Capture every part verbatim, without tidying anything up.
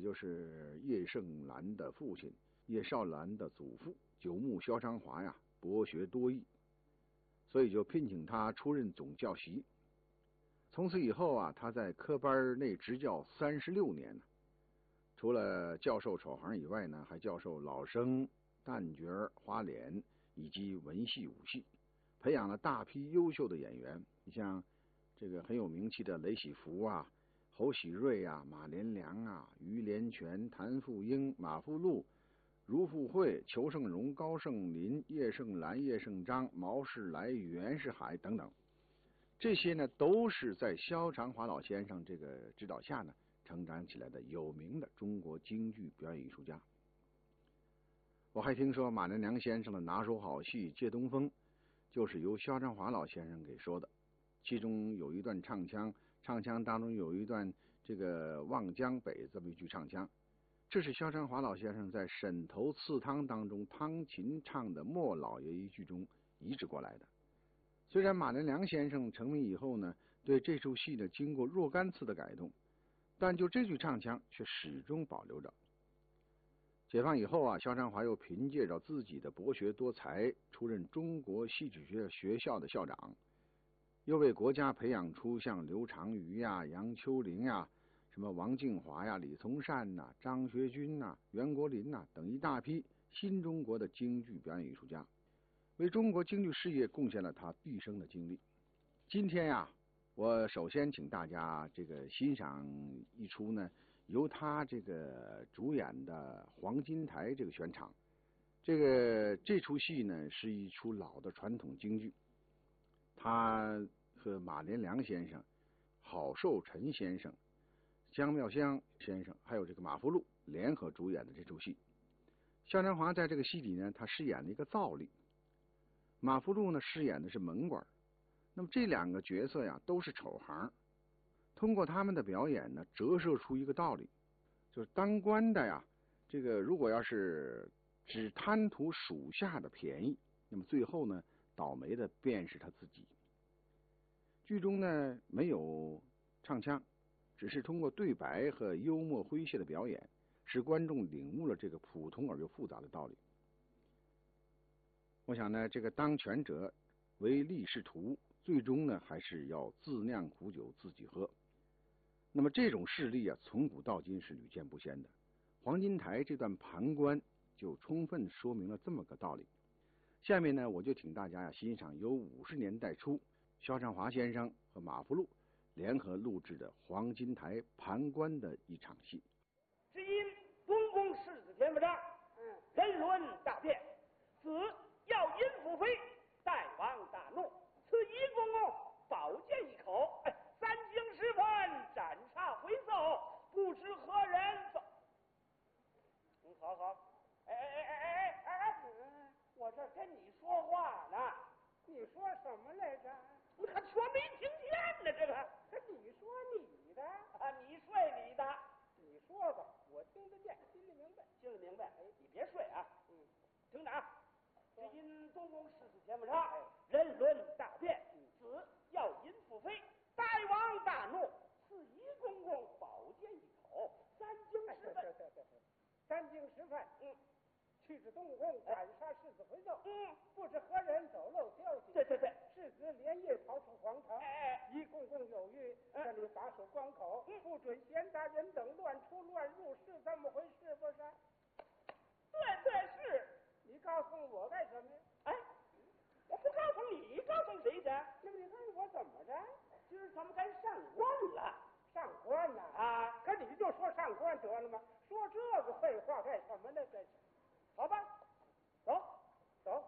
就是叶盛兰的父亲，叶绍兰的祖父，九牧萧长华呀，博学多艺，所以就聘请他出任总教习。从此以后啊，他在科班内执教三十六年呢。除了教授丑行以外呢，还教授老生、旦角、花脸以及文戏、武戏，培养了大批优秀的演员。你像这个很有名气的雷喜福啊、侯喜瑞啊、马连良啊、于连泉、谭富英、马富禄、茹富慧、裘盛戎、高盛林、叶盛兰、叶盛章、毛世来、袁世海等等。这些呢，都是在萧长华老先生这个指导下呢成长起来的有名的中国京剧表演艺术家。我还听说马连良先生的拿手好戏《借东风》就是由萧长华老先生给说的，其中有一段唱腔，唱腔当中有一段这个望江北这么一句唱腔，这是萧长华老先生在沈头刺汤当中汤勤唱的莫老爷一句中移植过来的。虽然马连良先生成名以后呢，对这出戏呢经过若干次的改动，但就这句唱腔却始终保留着。解放以后啊，萧长华又凭借着自己的博学多才，出任中国戏曲学学校的校长，又为国家培养出像刘长瑜呀、杨秋玲呀、什么王静华呀、李从善呐、张学军呐、袁国林呐等一大批新中国的京剧表演艺术家，为中国京剧事业贡献了他毕生的精力。今天呀、啊，我首先请大家这个欣赏一出呢，由他这个主演的《黄金台》这个选场。这个这出戏呢是一出老的传统京剧，他和马连良先生、郝寿臣先生、姜妙香先生还有这个马福禄联合主演的这出戏。萧长华在这个戏里呢，他饰演了一个造吏，马福禄呢饰演的是门官。那么这两个角色呀都是丑行，通过他们的表演呢，折射出一个道理，就是当官的呀，这个如果要是只贪图属下的便宜，那么最后呢，倒霉的便是他自己。剧中呢没有唱腔，只是通过对白和幽默诙谐的表演，使观众领悟了这个普通而又复杂的道理。我想呢，这个当权者为利是图，最终呢还是要自酿苦酒自己喝。那么这种势力啊，从古到今是屡见不鲜的。黄金台这段盘关就充分说明了这么个道理。下面呢，我就请大家呀、啊、欣赏由五十年代初萧长华先生和马福禄联合录制的黄金台盘关的一场戏。 只因东宫世子天不正，嗯，人伦大变，子要因父妃，代王大怒，赐一公公宝剑一口。哎，三更时分，斩杀回奏，不知何人走。嗯，好好。哎哎哎哎哎哎哎，嗯，我这跟你说话呢。 你说什么来着？ 你还说没听见呢？这个， 可你说你的啊，你睡你的。 你说吧，我听得见，心里明白， 心里明白。哎，你别睡啊。 嗯， 听着啊。只因东宫世子天不差，人伦大变，子要因父妃，代王大怒，赐一公公宝剑一口。三更时分， 对对对，三更时分， 嗯， 去至东宫斩杀世子回奏， 嗯， 不知何人走漏消息， 对对对， 世子连夜逃出皇城， 哎， 一公公有谕，这里把守关口， 嗯， 不准闲杂人等乱出乱入，是这么回事不是？ 对对是。 你告诉我干什么呀？ 哎，我不告诉你，告诉谁去？ 那么你告诉我怎么着？ 今儿咱们该上官了。 上官呐？ 啊， 可你就说上官得了吗？说这个废话干什么呢？这是， 好吧，走走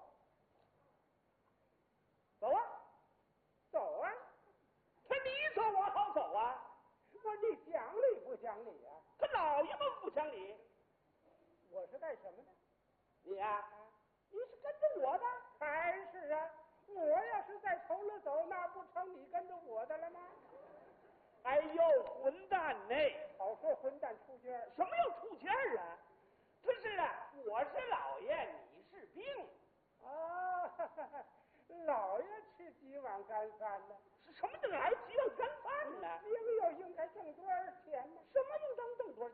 走啊， 走啊！ 他你走我好走啊？ 我说你讲理不讲理啊？ 他老爷们不讲理。 我是干什么的？ 你呀、啊，你是跟着我的？ 还是啊，我要是再投了走，那不成你跟着我的了吗？ 哎呦，混蛋呢！ 好说混蛋出尖儿， 什么叫出尖儿啊？不是啊，我是老爷，你是兵。 啊，哈哈哈，老爷吃几碗干饭呢？ 是什么叫来几碗干饭呢？ 兵又应该挣多少钱呢？ 什么应当挣多少钱呢？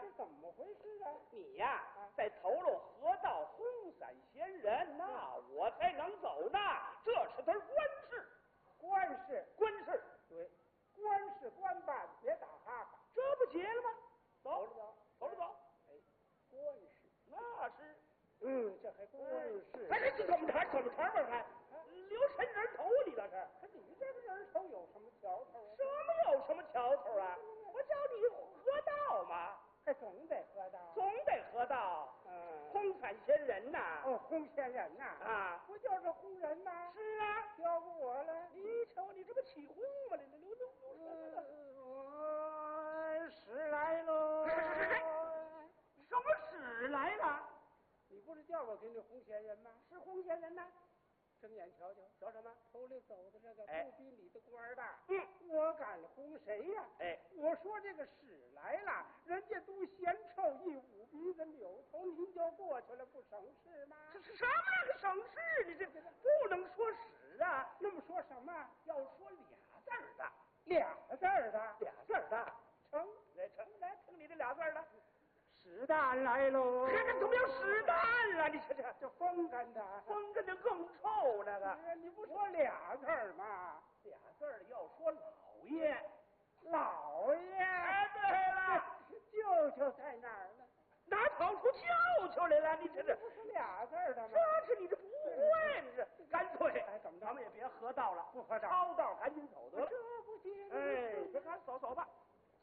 是怎么回事啊？ 你呀，在头喽河道轰散闲人，那我才能走呢。这是他官事， 官事， 官事， 对，官事官办，别打哈哈。 这不结了吗？走， 走着走， 走着走。 哎，官事， 那是， 嗯，这还官事。 还这怎么茬？怎么茬儿还？留神人头，你这是？ 可你这个人头有什么瞧头啊？ 什么有什么瞧头啊？我叫你河道嘛， 还总得喝到， 总得河道。 嗯， 轰散闲人呐。 哦，轰闲人呐， 啊， 不就是轰人吗？ 是啊， 交给我了。 你瞧你这不起哄吗？你这溜溜溜什么呢？ 我使来喽！ 什么使来了？ 你不是叫我给你轰闲人吗？ 是轰闲人呐。 睁眼瞧瞧， 瞧什么？ 头里走的这个哎不比你的官儿大。 嗯， 我敢轰谁呀？ 哎， 我说这个使来了，人家都嫌臭，一捂鼻子扭头，您就过去了，不省事吗？ 这是什么个省事？你这不能说使啊， 那么说什么？ 要说俩字儿的， 俩字儿的， 俩字儿的， 成来成来成你这俩字儿的。 使蛋来喽！ 这这怎么有屎蛋了？你这这这风干的， 风跟着更臭那个。 你不说俩字儿吗？ 俩字儿要说老爷， 老爷。 哎，对了， 舅舅在哪儿呢？ 哪跑出舅舅来了？你这这不是俩字儿的吗？ 这是你这不会，你这干脆哎，怎么着？ 咱们也别河道了， 不河道， 抄道赶紧走得了。 这不行。 哎，这赶走走吧。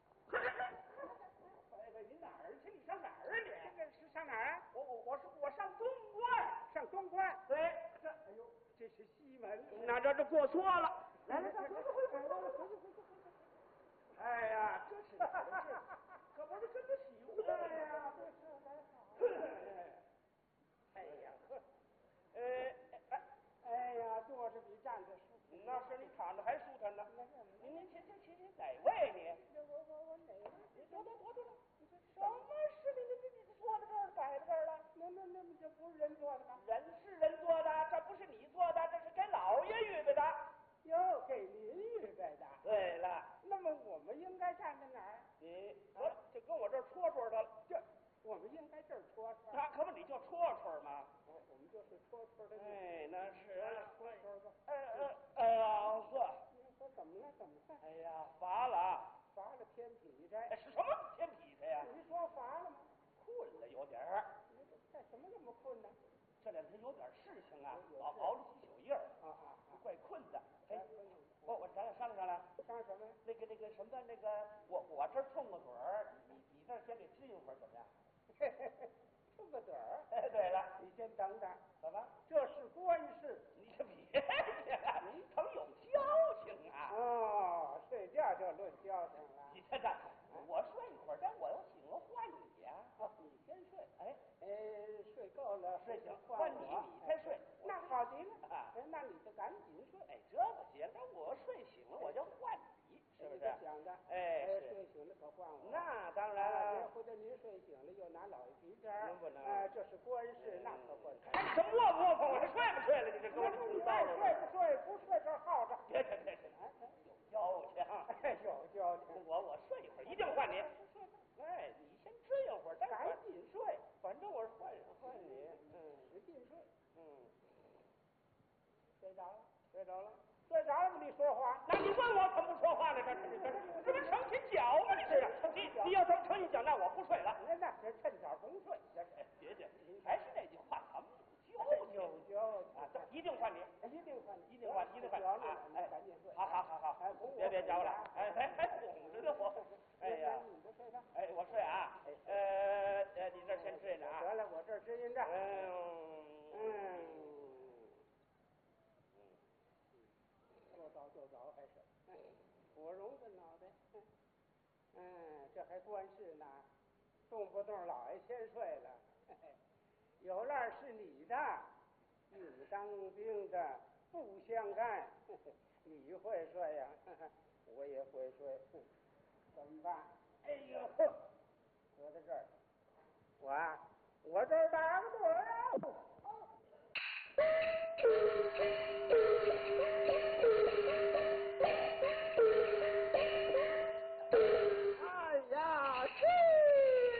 哎呀，你哪儿去？你上哪儿啊你？ 这个是上哪儿啊？ 我我我是我上东关， 上东关。 对， 这哎呦，这是西门。 那这这过错了。来来，走走走回走走走。哎呀，这是哪儿去？可不是跟着喜欢。 哎呀，这事还好。 哎呀呵，呃哎哎呀，坐着比站着舒服。 那是你躺着还舒坦呢。您您请请请请哪位你？ 我我我哪位？ 你多多多多多。什么事？你你你你坐在这儿摆在这儿了？ 那那那这不是人做的吗？ 人是人做的，这不是你做的，这是给老爷预备的。 哟，给您预备的。 对了， 那么我们应该站在哪儿？ 你我就跟我这儿戳戳他了。 这我们应该这儿戳戳。 他可不你就戳戳吗？ 我我们就是戳戳的。 哎，那是。 戳戳吧。 哎哎哎呀呵！ 你说怎么了？怎么了？ 哎呀，乏了。 罚了天劈柴。 哎，是什么天劈柴呀？ 你说罚了吗？ 困了有点儿。 干什么那么困呢？ 这两天有点事情啊，熬熬了几宿夜儿， 啊啊啊！ 怪困的。哎，我我咱俩商量商量。 商量什么？ 那个那个什么，那个我我这儿冲个嘴儿，你你这儿先给支应会儿怎么样？ 嘿嘿嘿，冲个嘴儿。 哎，对了， 你先等等。 怎么？ 这是官事。 你可别介，咱们有交情啊。 哦，睡觉就论交情了。 你看看，我睡一会儿，但我要醒了换你呀。 哦，你先睡。 哎哎，睡够了， 睡醒换换你，你才睡。 那好极了。 啊， 哎，那你就赶紧睡。 哎，这不行，那我睡醒了，我就换你，是不是？ 想的。 哎， 睡醒了可换我。 那当然。 别或者您睡醒了又拿老爷皮签儿。 能不能？ 哎，这是官事，那可不能。 哎，这窝不窝棚？我这睡不睡了？你这跟我这爱睡不睡，不睡这耗着。 别别别别，有交情。 哎，有交情。 我我睡一会儿，一定换你。哎，你先支应会儿，赶紧睡。反正我是换换你，嗯， 使劲睡， 嗯， 睡着了， 睡着了， 睡着了吗？你说话？ 那你问我怎么不说话呢？这这这这不成心脚吗？你这是你你要这么成心脚，那我不睡了。 那那是趁早甭睡。 别介，还是那句话，咱们有交情。 有交情啊，对，一定换你， 一定换， 一定换，一定换啊！哎， 赶紧睡。 好好好好，别别搅我了，哎还还哄着呢我。哎呀， 你就睡吧。 哎，我睡啊。呃呃，你这先睡着啊。 得了，我这儿支应着。 嗯嗯。说早就早还是？我容的脑袋。嗯，这还官事呢，动不动老爷先睡了。有赖是你的，与当兵的不相干。你会睡呀、啊？我也会睡。怎么办？哎呦，搁在这儿，我啊，我这儿打个